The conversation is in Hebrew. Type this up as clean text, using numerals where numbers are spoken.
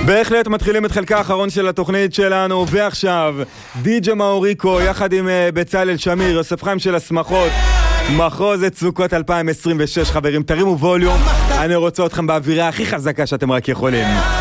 בהחלט מתחילים את חלקה האחרון של התוכנית שלנו, ועכשיו די.ג'י מאוריקו יחד עם בצלאל שמיר, יוסף חיים של הסמכות, מחוזת סוכות 2026. חברים, תרימו ווליום, אני רוצה אתכם באווירה הכי חזקה שאתם רק יכולים.